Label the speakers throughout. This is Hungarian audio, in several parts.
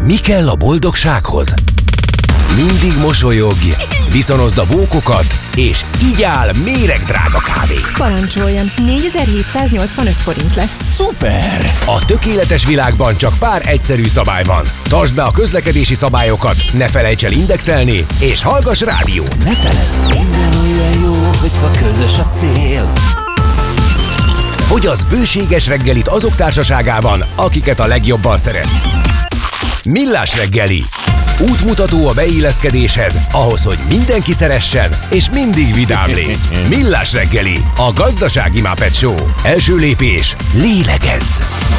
Speaker 1: Mi kell a boldogsághoz? Mindig mosolyogj, viszonozd a bókokat, és igyál méregdrága kávé.
Speaker 2: Parancsoljon, 4785 forint lesz.
Speaker 1: Szuper! A tökéletes világban csak pár egyszerű szabály van. Tartsd be a közlekedési szabályokat, ne felejts el indexelni, és hallgass rádiót.
Speaker 3: Ne feledd, minden olyan jó, hogyha közös a cél.
Speaker 1: Fogyasz bőséges reggelit azok társaságában, akiket a legjobban szeretsz. Millás reggeli. Útmutató a beilleszkedéshez, ahhoz, hogy mindenki szeressen, és mindig vidám légy. Millás reggeli, a gazdasági Muppet Show. Első lépés, lélegezz!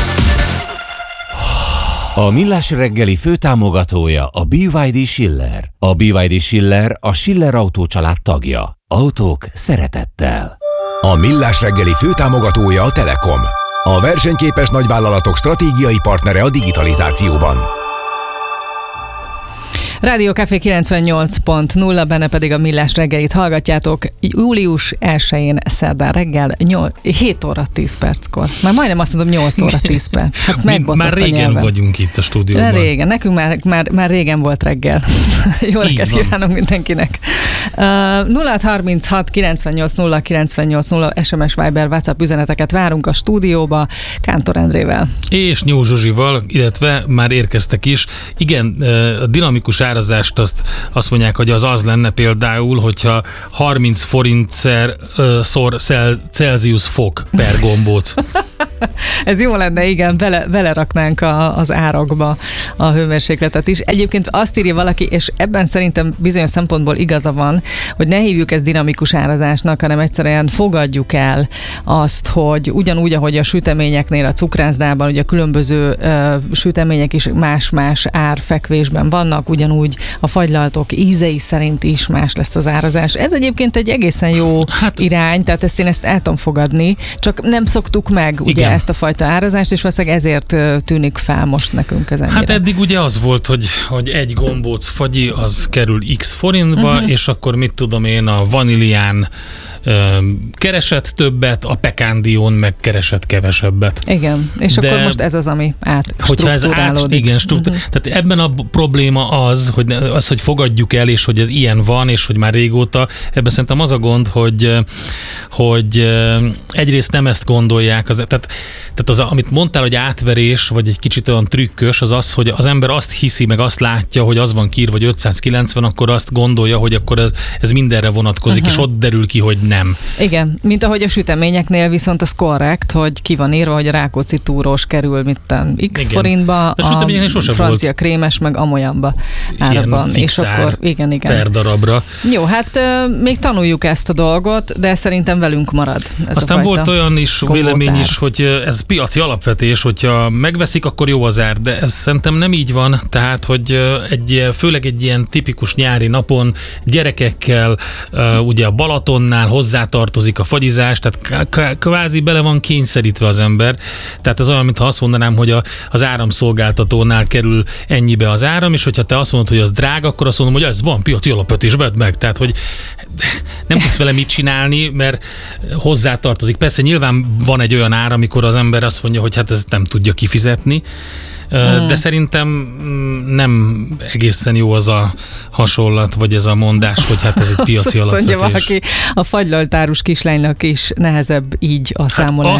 Speaker 3: A Millás reggeli főtámogatója a BYD Schiller. A BYD Schiller a Schiller Autó család tagja. Autók szeretettel.
Speaker 1: A Millás reggeli főtámogatója a Telekom. A versenyképes nagyvállalatok stratégiai partnere a digitalizációban.
Speaker 4: Rádió Café 98.0, benne pedig a Millás reggelit hallgatjátok július 1-én szerdán reggel 7 óra 10 perckor. Már majdnem azt mondom 8 óra 10 perc. Hát
Speaker 5: már régen vagyunk itt a stúdióban.
Speaker 4: Régen, nekünk már régen volt reggel. Jó reggelt kívánok mindenkinek. 0636 98 0 98 0 SMS Viber WhatsApp üzeneteket várunk a stúdióba Kántor Endrével.
Speaker 5: És Nyó Zsuzsival, illetve már érkeztek is. Igen, a dinamikus árazást azt mondják, hogy az lenne például, hogyha 30 forint szor Celsius fok per gombóc.
Speaker 4: Ez jó lenne, igen, beleraknánk az árakba a hőmérsékletet is. Egyébként azt írja valaki, és ebben szerintem bizonyos szempontból igaza van, hogy ne hívjuk ezt dinamikus árazásnak, hanem egyszerűen fogadjuk el azt, hogy ugyanúgy, ahogy a süteményeknél a cukrászdában, ugye a különböző sütemények is más-más árfekvésben vannak, ugyanúgy a fagylaltok ízei szerint is más lesz az árazás. Ez egyébként egy egészen jó irány, tehát ezt el tudom fogadni, csak nem szoktuk meg ugye ezt a fajta árazást, és valószínűleg ezért tűnik fel most nekünk ez ennyire.
Speaker 5: Hát eddig ugye az volt, hogy egy gombóc fagyi az kerül x forintba, és akkor mit tudom én, a vanílián keresett többet, a pekándión meg keresett kevesebbet.
Speaker 4: Igen, és akkor most ez az, ami átstruktúrálódik.
Speaker 5: Tehát ebben a probléma az, hogy fogadjuk el, és hogy ez ilyen van, és hogy már régóta, ebben szerintem az a gond, hogy egyrészt nem ezt gondolják, tehát az, amit mondtál, hogy átverés, vagy egy kicsit olyan trükkös, az, hogy az ember azt hiszi, meg azt látja, hogy az van kiírva, vagy 590, akkor azt gondolja, hogy akkor ez mindenre vonatkozik, és ott derül ki, hogy nem.
Speaker 4: Igen, mint ahogy a süteményeknél viszont az korrekt, hogy ki van írva, hogy a Rákóczi túrós kerül x forintba, a francia volt krémes meg amolyanba árakban. És akkor igen.
Speaker 5: Per darabra.
Speaker 4: Jó, hát még tanuljuk ezt a dolgot, de szerintem velünk marad ez
Speaker 5: aztán volt olyan is vélemény is, hogy ez piaci alapvetés, hogyha megveszik, akkor jó az ár, de ez szerintem nem így van, tehát, hogy főleg egy ilyen tipikus nyári napon gyerekekkel, ugye a Balatonnál hozzátartozik a fagyizás, tehát kvázi bele van kényszerítve az ember, tehát ez olyan, mintha azt mondanám, hogy az áramszolgáltatónál kerül ennyibe az áram, és hogyha te azt mondod, hogy az drága, akkor azt mondom, hogy ez van piaci alapvetés, vedd meg, tehát, hogy nem tudsz vele mit csinálni, mert hozzátartozik. Persze nyilván van egy olyan ár, amikor az ember azt mondja, hogy hát ezt nem tudja kifizetni, de szerintem nem egészen jó az a hasonlat, vagy ez a mondás, hogy hát ez egy piaci alapvetés.
Speaker 4: Mondja valaki, a fagylalt kislánynak is nehezebb így a számolás.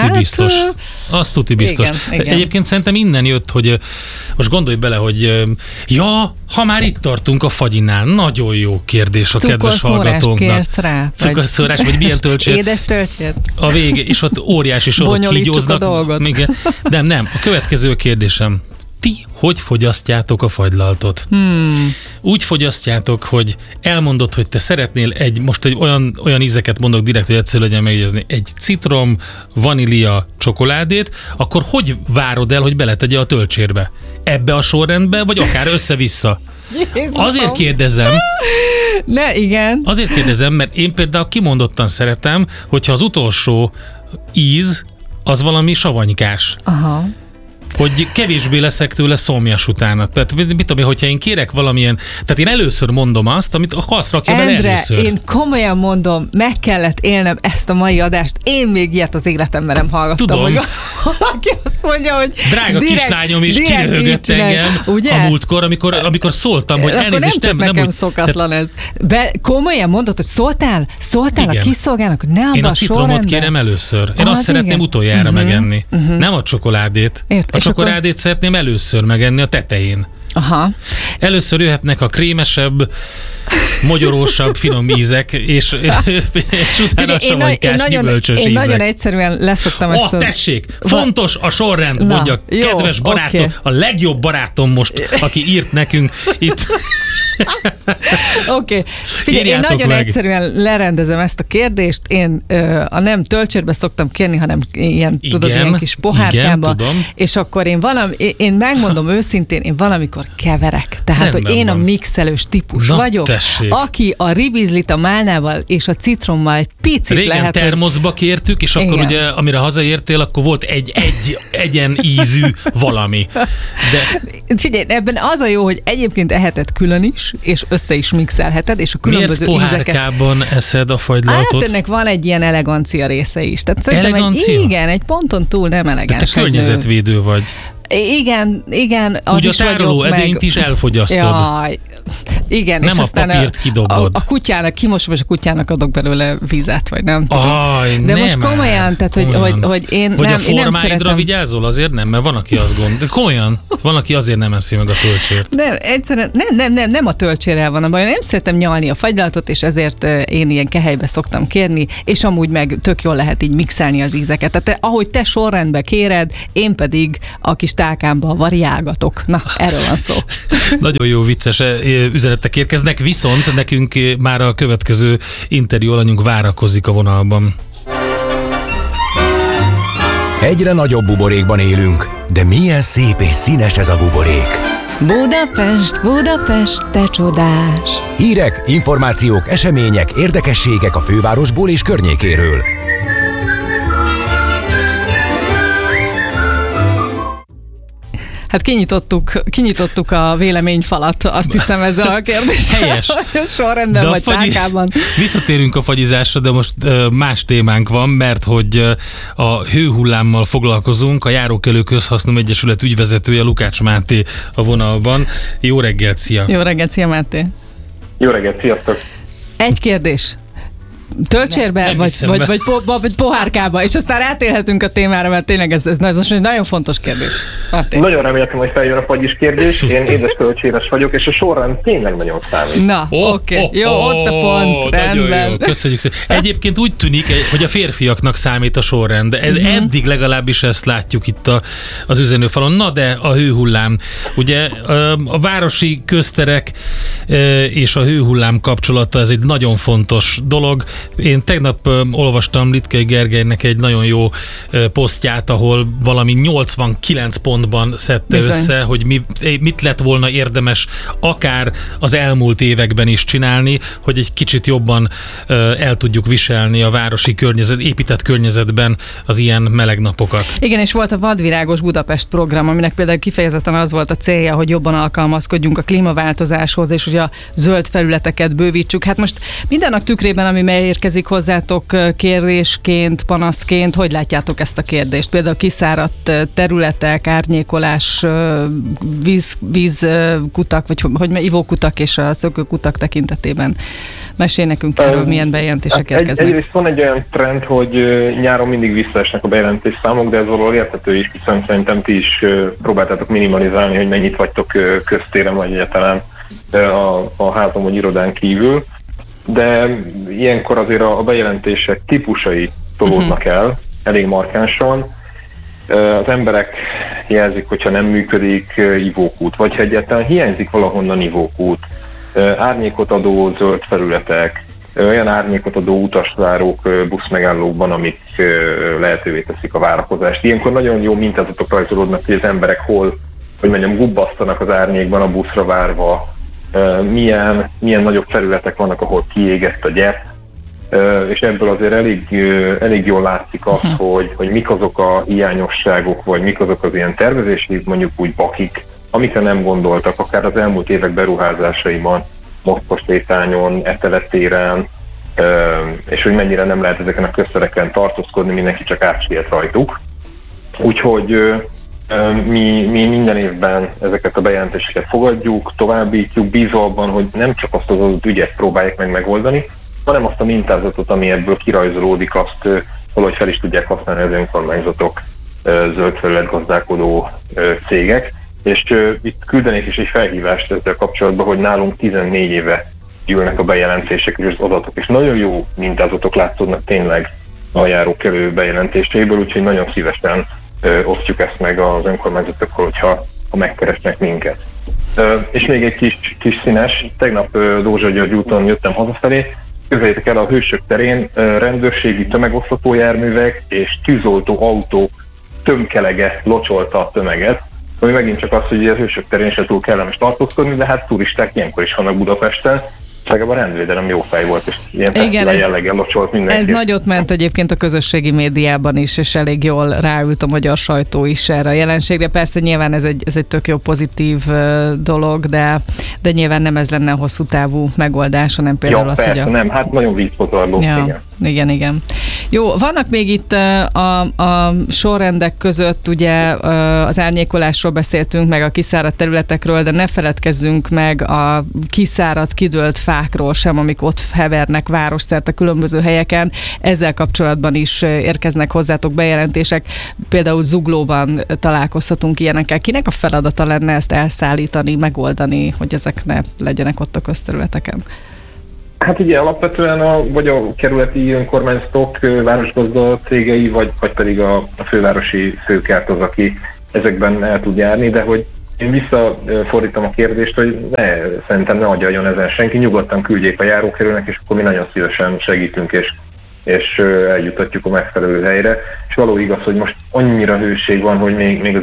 Speaker 5: Azt tuti biztos. Igen. Egyébként szerintem innen jött, hogy most gondolj bele, hogy ha már itt tartunk a fagyinál, nagyon jó kérdés a kedves hallgatónknak.
Speaker 4: Kérsz rá?
Speaker 5: Cukorszórás, vagy milyen töltsért?
Speaker 4: Édes töltsért?
Speaker 5: A vége, és ott óriási sorok kígyóznak.
Speaker 4: A dolgot.
Speaker 5: Nem. A következő kérdésem. Ti hogy fogyasztjátok a fagylaltot? Úgy fogyasztjátok, hogy elmondod, hogy te szeretnél most egy olyan ízeket mondok direkt, hogy egyszerű legyen megjegyezni, egy citrom, vanília, csokoládét, akkor hogy várod el, hogy beletegye a töltsérbe? Ebbe a sorrendbe, vagy akár össze-vissza?
Speaker 4: Jézusom.
Speaker 5: Azért kérdezem,
Speaker 4: igen.
Speaker 5: Azért kérdezem, mert én például kimondottan szeretem, hogyha az utolsó íz, az valami savanykás.
Speaker 4: Aha.
Speaker 5: hogy kevésbé leszek tőle szomjas utána. Tehát mit tudom, hogyha én kérek valamilyen, tehát én először mondom azt, amit akarsz, rakja bele először.
Speaker 4: Én komolyan mondom, meg kellett élnem ezt a mai adást. Én még ilyet az életemben nem hallgattam.
Speaker 5: Tudom.
Speaker 4: Hogy valaki azt mondja, hogy
Speaker 5: drága kislányom is kiröhögött engem a múltkor, amikor szóltam, hogy elnézést
Speaker 4: nem nekem szokatlan ez. Komolyan mondod, hogy szóltál a kiszolgálnak, hogy ne abban
Speaker 5: én a citromot kérem először. Én azt szeretném utoljára megenni. Nem a csokoládét. A csokoládét szeretném először megenni a tetején.
Speaker 4: Aha.
Speaker 5: Először jöhetnek a krémesebb, mogyorósabb, finom ízek, és utána a savanyikás, gyümölcsös ízek.
Speaker 4: Én nagyon egyszerűen leszoktam ezt a...
Speaker 5: tessék, fontos a sorrend, mondja kedves barátom, a legjobb barátom most, aki írt nekünk itt.
Speaker 4: Oké. Figyelj, én nagyon egyszerűen lerendezem ezt a kérdést. Én a nem töltsérbe szoktam kérni, hanem ilyen, tudod, ilyen kis pohárkába. És akkor én megmondom őszintén, én valamikor keverek. Tehát, hogy én a mixelős típus vagyok,
Speaker 5: tessék.
Speaker 4: Aki a ribizlit a málnával és a citrommal egy picit
Speaker 5: régen
Speaker 4: lehet...
Speaker 5: Régen termoszba kértük, és akkor ugye, amire hazaértél, akkor volt egy egyen ízű valami.
Speaker 4: De... Figyelj, ebben az a jó, hogy egyébként eheted külön is, és össze is mixelheted, és a különböző
Speaker 5: ízeket... Miért pohárkában eszed a fagylaltot?
Speaker 4: Hát ennek van egy ilyen elegancia része is. Tehát elegancia? Egy ponton túl nem elegáns.
Speaker 5: Te környezetvédő vagy.
Speaker 4: Igen, az
Speaker 5: ugye
Speaker 4: is
Speaker 5: a tároló edényt is elfogyasztod.
Speaker 4: Jaj, igen,
Speaker 5: nem
Speaker 4: és
Speaker 5: a
Speaker 4: aztán
Speaker 5: papírt kidobod.
Speaker 4: A kutyának kimosom, és a kutyának adok belőle vizet, vagy nem tudom. De
Speaker 5: nem
Speaker 4: most komolyan, tehát hogy én
Speaker 5: vagy
Speaker 4: nem,
Speaker 5: a formáidra
Speaker 4: szeretem.
Speaker 5: Vigyázol? Azért nem, mert van, aki azt gondol. Komolyan, van, aki azért nem eszi meg a töltsért.
Speaker 4: Nem, egyszerűen nem a töltsérrel van a baj. Nem szeretem nyalni a fagylaltot, és ezért én ilyen kehelybe szoktam kérni, és amúgy meg tök jól lehet így mixelni az ízeket. Tehát ahogy te sorrendbe kéred, én pedig a kis tálkámba variálgatok. Na, erről van szó.
Speaker 5: Nagyon jó vicces üzenetek érkeznek, viszont nekünk már a következő interjú alanyunk várakozik a vonalban.
Speaker 1: Egyre nagyobb buborékban élünk, de milyen szép és színes ez a buborék.
Speaker 2: Budapest, Budapest, te csodás!
Speaker 1: Hírek, információk, események, érdekességek a fővárosból és környékéről.
Speaker 4: Hát kinyitottuk a véleményfalat, azt hiszem ezzel a kérdéssel.
Speaker 5: Helyes.
Speaker 4: Sorrendben vagy tárkában.
Speaker 5: Visszatérünk a fagyizásra, de most más témánk van, mert hogy a hőhullámmal foglalkozunk. A Járókelő Közhasznú Egyesület ügyvezetője Lukács Máté a vonalban. Jó reggelt, szia!
Speaker 4: Jó reggelt, szia Máté!
Speaker 6: Jó reggelt, sziasztok!
Speaker 4: Egy kérdés. Töltsérbe, vagy pohárkába, és aztán rátérhetünk a témára, mert tényleg ez most egy nagyon fontos kérdés. Máté.
Speaker 6: Nagyon reméltem, hogy feljön a fagyis kérdés. Én édes töltséres vagyok, és a sorrend tényleg nagyon számít.
Speaker 4: Na, oké. Jó, ott a pont, rendben.
Speaker 5: Jó, köszönjük szépen. Egyébként úgy tűnik, hogy a férfiaknak számít a sorrend. Eddig legalábbis ezt látjuk itt az üzenőfalon. Na de a hőhullám. Ugye a városi közterek és a hőhullám kapcsolata, ez egy nagyon fontos dolog. Én tegnap olvastam Litkei Gergelynek egy nagyon jó posztját, ahol valami 89 pontban szedte össze, hogy mit lett volna érdemes akár az elmúlt években is csinálni, hogy egy kicsit jobban el tudjuk viselni a városi épített környezetben az ilyen meleg napokat.
Speaker 4: Igen, és volt a Vadvirágos Budapest program, aminek például kifejezetten az volt a célja, hogy jobban alkalmazkodjunk a klímaváltozáshoz, és hogy a zöld felületeket bővítsük. Hát most mindennek tükrében, ami érkezik hozzátok kérdésként, panaszként, hogy látjátok ezt a kérdést? Például kiszáradt területek, árnyékolás, vízkutak, vagy ivókutak és a szökőkutak tekintetében. Mesélj nekünk erről, milyen bejelentések érkeznek.
Speaker 6: Egyrészt van egy olyan trend, hogy nyáron mindig visszaesnek a bejelentés számok, de ez valahol érthető is, hiszen szerintem ti is próbáltátok minimalizálni, hogy mennyit vagytok köztéren, vagy egyáltalán a házon vagy irodán kívül. De ilyenkor azért a bejelentések típusai tolódnak el elég markánsan. Az emberek jelzik, hogyha nem működik ivókút, vagy ha egyáltalán hiányzik valahonnan ivókút, árnyékot adó zöld felületek, olyan árnyékot adó utasvárók buszmegállókban, amik lehetővé teszik a várakozást. Ilyenkor nagyon jó mintázatok rajzolódnak, hogy az emberek hol, hogy mondjam, gubbasztanak az árnyékban a buszra várva, milyen nagyobb felületek vannak, ahol kiégett a gyep, és ebből azért elég jól látszik az, hogy mik azok a hiányosságok, vagy mik azok az ilyen tervezési, mondjuk úgy bakik, amikre nem gondoltak, akár az elmúlt évek beruházásaiban, Mospostétányon, Eteletéren, és hogy mennyire nem lehet ezeken a köztereken tartózkodni, mindenki csak átsiet rajtuk. Úgyhogy mi minden évben ezeket a bejelentéseket fogadjuk, továbbítjuk, bízva abban, hogy nem csak azt az ügyet próbálják meg megoldani, hanem azt a mintázatot, ami ebből kirajzolódik, azt valahogy fel is tudják használni az önkormányzatok, zöld felületgazdálkodó cégek. És itt küldenék is egy felhívást ezzel kapcsolatban, hogy nálunk 14 éve gyűlnek a bejelentések és az adatok, és nagyon jó mintázatok látszódnak tényleg a járókelő bejelentéseiből, úgyhogy nagyon szívesen osztjuk ezt meg az önkormányzatokkal, hogyha megkeresnek minket. És még egy kis színes, tegnap Dózsa György úton jöttem hazafelé, képzeljétek el, a Hősök terén rendőrségi tömegosztató járművek és tűzoltó autó tömkelege locsolta a tömeget, ami megint csak az, hogy a Hősök terén se túl kellemes tartózkodni, de hát turisták ilyenkor is vannak Budapesten, legalább a rendvédelem jó fej volt, és ilyen jelleggel locsolt mindenki.
Speaker 4: Ez nagyot ment egyébként a közösségi médiában is, és elég jól ráült a magyar sajtó is erre a jelenségre. Persze nyilván ez egy tök jó pozitív dolog, de nyilván nem ez lenne a hosszú távú megoldás, hanem például az,
Speaker 6: persze, hogy nem, hát nagyon vízpozarló.
Speaker 4: Igen. Jó, vannak még itt a sorrendek között, ugye az árnyékolásról beszéltünk, meg a kiszáradt területekről, de ne feledkezzünk meg a kiszáradt, kidőlt fákról sem, amik ott hevernek városszerte különböző helyeken. Ezzel kapcsolatban is érkeznek hozzátok bejelentések. Például Zuglóban találkozhatunk ilyenekkel. Kinek a feladata lenne ezt elszállítani, megoldani, hogy ezek ne legyenek ott a közterületeken?
Speaker 6: Hát ugye alapvetően vagy a kerületi önkormányzatok, városgazda cégei, vagy pedig a fővárosi főkert az, aki ezekben el tud járni, de hogy én visszafordítom a kérdést, hogy szerintem ne agyaljon ezen senki, nyugodtan küldjék a járókerülnek, és akkor mi nagyon szívesen segítünk, és eljutatjuk a megfelelő helyre. És való igaz, hogy most annyira hőség van, hogy még az